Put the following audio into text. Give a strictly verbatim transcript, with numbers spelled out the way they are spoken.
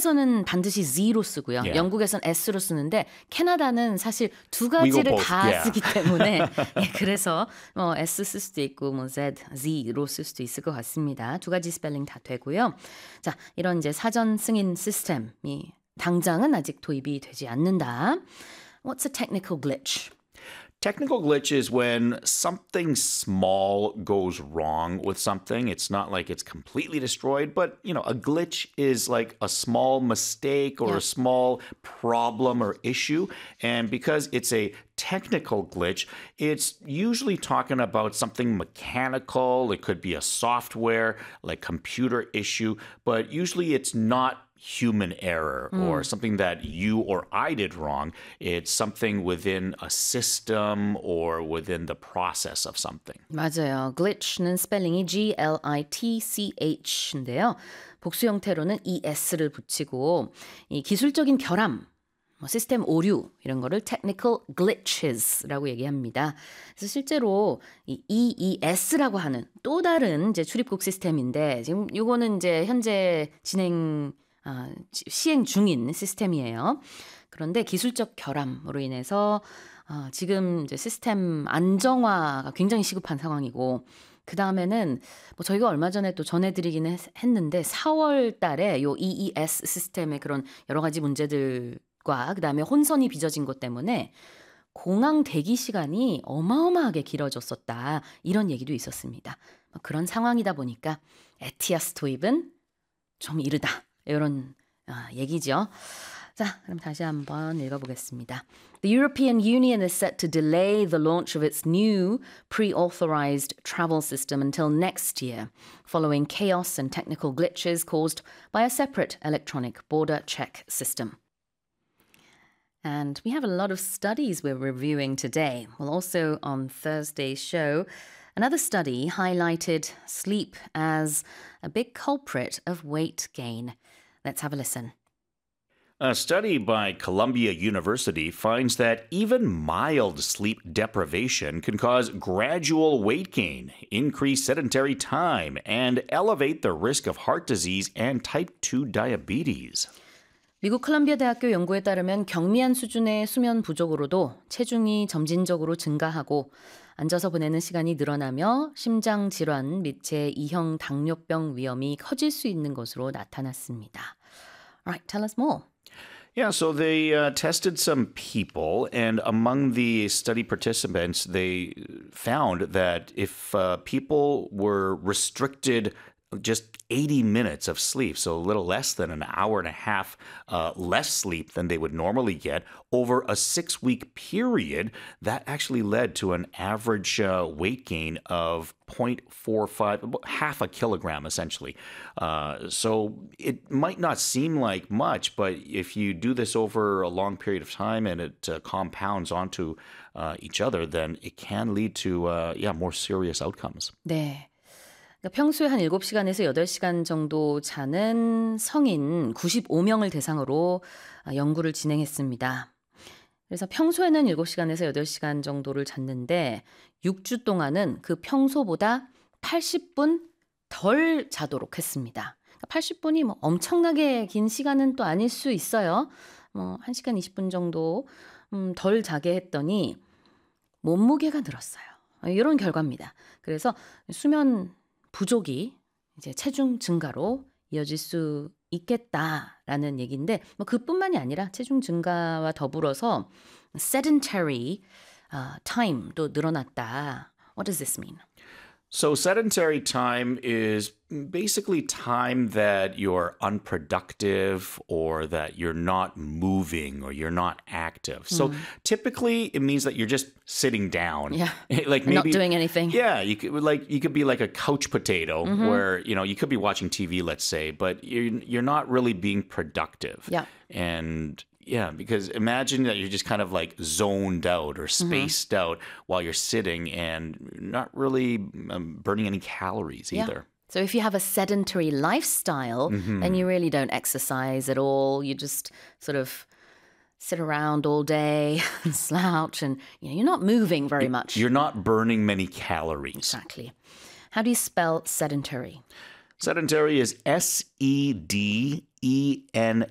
미국에서는 반드시 Z로 쓰고요. Yeah. 영국에서는 S로 쓰는데 캐나다는 사실 두 가지를 both, 다 yeah. 쓰기 때문에 예, 그래서 뭐 S 쓸 수도 있고 뭐 Z, Z로 쓸 수도 있을 것 같습니다. 두 가지 스펠링 다 되고요. 자, 이런 이제 사전 승인 시스템이 당장은 아직 도입이 되지 않는다. What's a technical glitch? Technical glitch is when something small goes wrong with something. It's not like it's completely destroyed, but, you know, a glitch is like a small mistake or Yeah. a small problem or issue. And because it's a technical glitch, it's usually talking about something mechanical. It could be a software, like computer issue, but usually it's not human error or something that you or I did wrong. It's something within a system or within the process of something. 맞아요. glitch는 스펠링이 G L I T C H인데요. 복수 형태로는 es를 붙이고 이 기술적인 결함, 뭐 시스템 오류 이런 거를 technical glitches라고 얘기합니다. 그래서 실제로 이 E E S라고 하는 또 다른 이제 출입국 시스템인데 지금 이거는 이제 현재 진행 아, 시행 중인 시스템이에요. 그런데 기술적 결함으로 인해서 어, 지금 이제 시스템 안정화가 굉장히 시급한 상황이고 그 다음에는 뭐 저희가 얼마 전에 또 전해드리기는 했, 했는데 사월 달에 요 E E S 시스템의 그런 여러 가지 문제들과 그 다음에 혼선이 빚어진 것 때문에 공항 대기 시간이 어마어마하게 길어졌었다. 이런 얘기도 있었습니다. 그런 상황이다 보니까 에티아스 도입은 좀 이르다. 이런 아, 얘기죠. 자, 그럼 다시 한번 읽어보겠습니다. The European Union is set to delay the launch of its new pre-authorized travel system until next year, following chaos and technical glitches caused by a separate electronic border check system. And we have a lot of studies we're reviewing today. Well, also on Thursday's show, another study highlighted sleep as a big culprit of weight gain. Let's have a listen. A study by Columbia University finds that even mild sleep deprivation can cause gradual weight gain, increase sedentary time, and elevate the risk of heart disease and type two diabetes. 미국 콜롬비아 대학교 연구에 따르면 경미한 수준의 수면 부족으로도 체중이 점진적으로 증가하고 앉아서 보내는 시간이 늘어나며 심장 질환 및 제이형 당뇨병 위험이 커질 수 있는 것으로 나타났습니다. Alright, tell us more. Yeah, so they uh, tested some people, and among the study participants, they found that if uh, people were restricted just eighty minutes of sleep, so a little less than an hour and a half uh, less sleep than they would normally get over a six-week period, that actually led to an average uh, weight gain of zero point four five, about half a kilogram essentially. Uh, so it might not seem like much, but if you do this over a long period of time and it uh, compounds onto uh, each other, then it can lead to uh, yeah more serious outcomes. 네. 그러니까 평소에 한 일곱 시간에서 여덟 시간 정도 자는 성인 구십오 명을 대상으로 연구를 진행했습니다. 그래서 평소에는 일곱 시간에서 여덟 시간 정도를 잤는데 육 주 동안은 그 평소보다 팔십 분 덜 자도록 했습니다. 팔십 분이 뭐 엄청나게 긴 시간은 또 아닐 수 있어요. 뭐 한 시간 이십 분 정도 음, 덜 자게 했더니 몸무게가 늘었어요. 이런 결과입니다. 그래서 수면 부족이 이제 체중 증가로 이어질 수 있겠다라는 얘기인데 뭐 그뿐만이 아니라 체중 증가와 더불어서 sedentary uh, time도 늘어났다. What does this mean? So sedentary time is basically time that you're unproductive or that you're not moving or you're not active. So Mm. typically it means that you're just sitting down. Yeah. Like Not maybe doing anything. Yeah, you could like you could be like a couch potato where, you know, you could be watching T V, let's say, but you're you're not really being productive. Yeah. And yeah, because imagine that you're just kind of like zoned out or spaced out while you're sitting and not really um, burning any calories Yeah. either. So if you have a sedentary lifestyle, then you really don't exercise at all. You just sort of sit around all day and slouch and you know, you're not moving very much. You're not burning many calories. Exactly. How do you spell sedentary? Sedentary is S E D E N